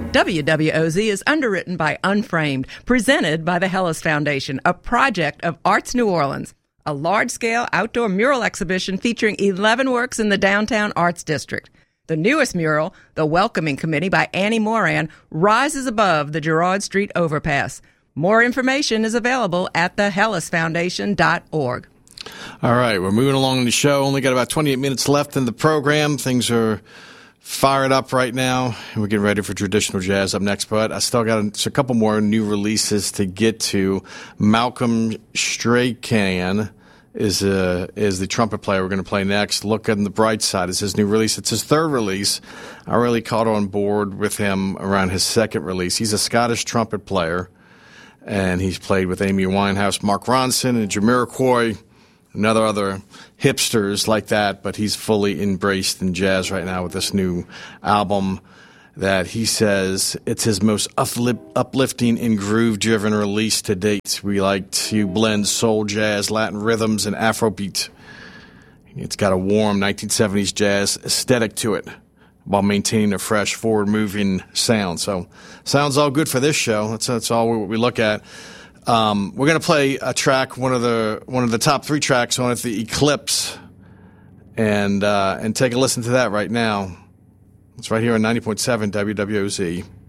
WWOZ is underwritten by Unframed, presented by the Hellas Foundation, a project of Arts New Orleans, a large-scale outdoor mural exhibition featuring 11 works in the downtown Arts District. The newest mural, The Welcoming Committee by Annie Moran, rises above the Girard Street overpass. More information is available at thehellasfoundation.org. All right, we're moving along the show. Only got about 28 minutes left in the program. Things are fired up right now. We're getting ready for traditional jazz up next, but I still got a couple more new releases to get to. Malcolm Strachan is the trumpet player we're going to play next. Look on the Bright Side is his new release. It's his third release. I really caught on board with him around his second release. He's a Scottish trumpet player, and he's played with Amy Winehouse, Mark Ronson, and Jamiroquai, and other hipsters like that, but he's fully embraced in jazz right now with this new album that he says it's his most uplifting and groove-driven release to date. We like to blend soul, jazz, Latin rhythms, and Afrobeat. It's got a warm 1970s jazz aesthetic to it while maintaining a fresh, forward-moving sound. So sounds all good for this show. That's all we look at. We're going to play a track, one of the top three tracks on it, The Eclipse, and take a listen to that right now. It's right here on 90.7 WWOZ.